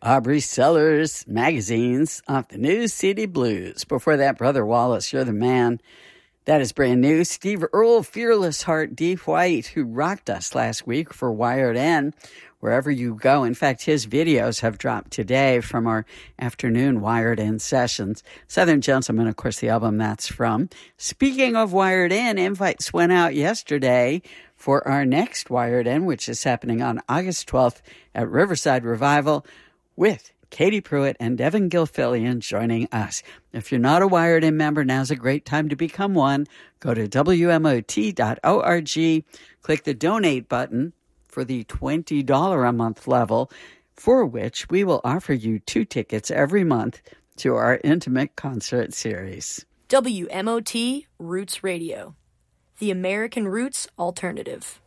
Aubrey Sellers Magazines off the new CD Blues. Before that, Brother Wallace, You're the Man. That is brand new. Steve Earle, Fearless Heart, Dee White, who rocked us last week for Wired In. Wherever you go. In fact, his videos have dropped today from our afternoon Wired In sessions. Southern Gentleman, of course, the album that's from. Speaking of Wired In, invites went out yesterday for our next Wired In, which is happening on August 12th at Riverside Revival with Katie Pruitt and Devin Gilfillian joining us. If you're not a Wired In member, now's a great time to become one. Go to WMOT.org, click the donate button for the $20 a month level, for which we will offer you 2 tickets every month to our intimate concert series. WMOT Roots Radio, the American Roots Alternative.